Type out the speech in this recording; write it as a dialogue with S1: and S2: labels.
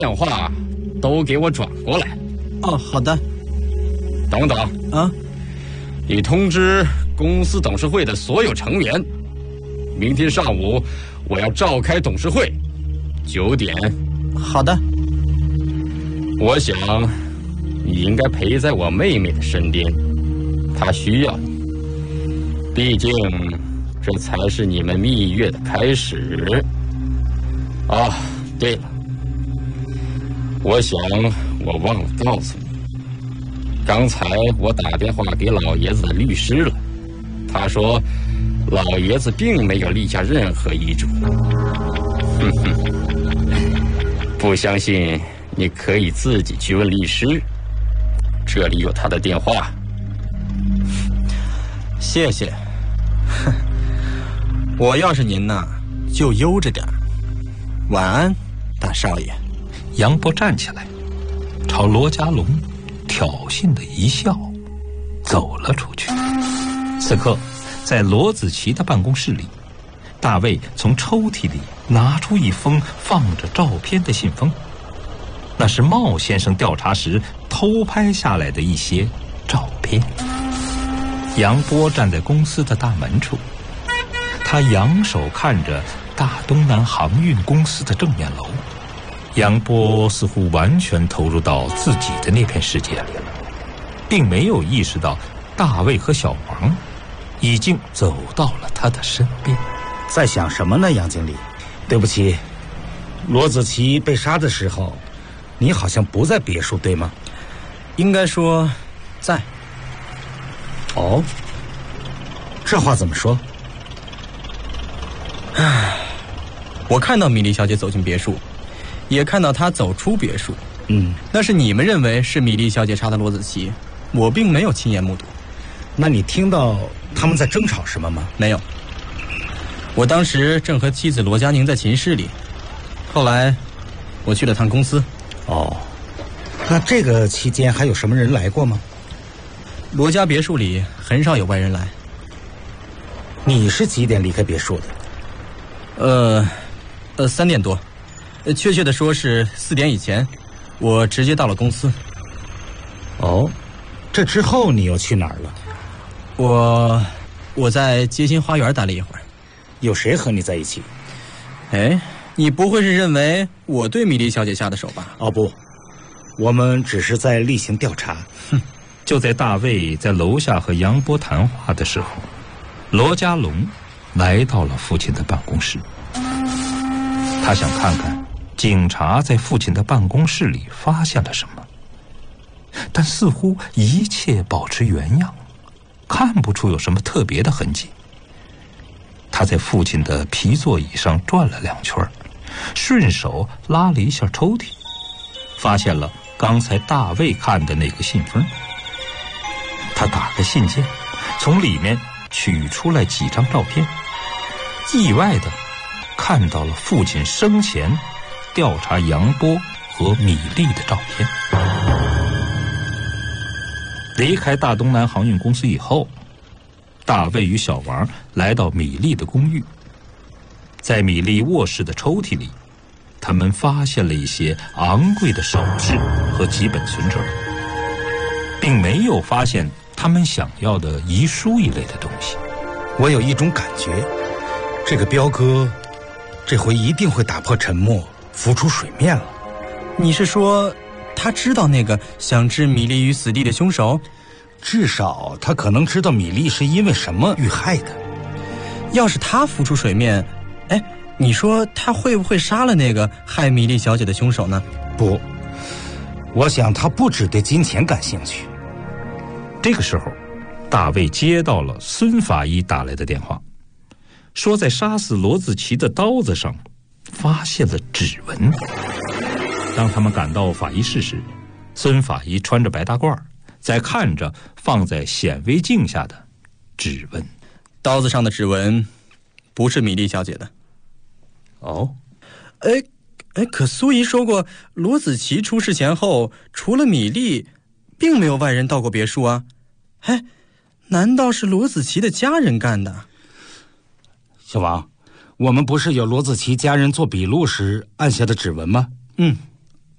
S1: 电话都给我转过来。
S2: 哦，好的。
S1: 等等
S2: 啊，
S1: 你通知公司董事会的所有成员，明天上午我要召开董事会，9点。
S2: 好的。
S1: 我想你应该陪在我妹妹的身边，她需要你，毕竟这才是你们蜜月的开始。啊，对了，我想我忘了告诉你，刚才我打电话给老爷子的律师了，他说老爷子并没有立下任何遗嘱。哼哼，不相信你可以自己去问律师，这里有他的电话。
S2: 谢谢。我要是您呢，就悠着点。晚安，大少爷。
S3: 杨波站起来，朝罗家龙挑衅的一笑，走了出去。此刻，在罗子琪的办公室里，大卫从抽屉里拿出一封放着照片的信封，那是茂先生调查时偷拍下来的一些照片。杨波站在公司的大门处，他仰首看着大东南航运公司的正面楼。杨波似乎完全投入到自己的那片世界里了，并没有意识到大卫和小王已经走到了他的身边。
S4: 在想什么呢，杨经理？对不起，罗子琪被杀的时候，你好像不在别墅，对吗？
S2: 应该说，在。
S4: 哦，这话怎么说？
S2: 唉，我看到米莉小姐走进别墅，也看到她走出别墅。那是你们认为是米莉小姐杀的罗子琪，我并没有亲眼目睹。
S4: 那你听到他们在争吵什么吗？
S2: 没有。我当时正和妻子罗佳宁在寝室里，后来我去了趟公司。
S4: 哦，那这个期间还有什么人来过吗？
S2: 罗家别墅里很少有外人来。
S4: 你是几点离开别墅的
S2: ？3点多，确切的说是4点以前，我直接到了公司。
S4: 哦，这之后你又去哪儿
S2: 了？我在街心花园待了一会儿。
S4: 有谁和你在一起？
S2: 哎，你不会是认为我对米莉小姐下的手吧？
S4: 哦不，我们只是在例行调查。
S3: 哼！就在大卫在楼下和杨波谈话的时候，罗家龙来到了父亲的办公室。他想看看警察在父亲的办公室里发现了什么，但似乎一切保持原样，看不出有什么特别的痕迹。他在父亲的皮座椅上转了2圈，顺手拉了一下抽屉，发现了刚才大卫看的那个信封。他打开信件，从里面取出来几张照片，意外的看到了父亲生前调查杨波和米莉的照片。离开大东南航运公司以后，大卫与小王来到米莉的公寓。在米莉卧室的抽屉里，他们发现了一些昂贵的首饰和几本存折，并没有发现他们想要的遗书一类的东西。
S4: 我有一种感觉，这个彪哥这回一定会打破沉默，浮出水面了。
S2: 你是说他知道那个想置米莉于死地的凶手？
S4: 至少他可能知道米莉是因为什么遇害的。
S2: 要是他浮出水面，你说他会不会杀了那个害米莉小姐的凶手呢？
S4: 不，我想他不只对金钱感兴趣。
S3: 这个时候，大卫接到了孙法医打来的电话，说在杀死罗子琪的刀子上发现了指纹。当他们赶到法医室时，孙法医穿着白大褂，在看着放在显微镜下的指纹。
S2: 刀子上的指纹不是米莉小姐的。
S3: 哦，
S2: 可苏姨说过，罗子琪出事前后，除了米莉，并没有外人到过别墅啊。难道是罗子琪的家人干的？
S4: 小王，我们不是有罗子琪家人做笔录时按下的指纹吗？